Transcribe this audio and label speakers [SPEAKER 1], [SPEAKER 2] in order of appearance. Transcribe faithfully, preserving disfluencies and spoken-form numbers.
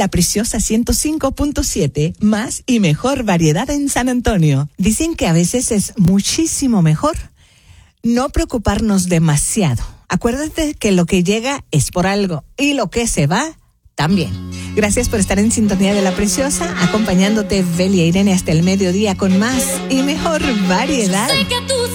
[SPEAKER 1] La Preciosa ciento cinco punto siete, más y mejor variedad en San Antonio. Dicen que a veces es muchísimo mejor no preocuparnos demasiado. Acuérdate que lo que llega es por algo y lo que se va también. Gracias por estar en sintonía de La Preciosa, acompañándote Belia Irene hasta el mediodía con más y mejor variedad.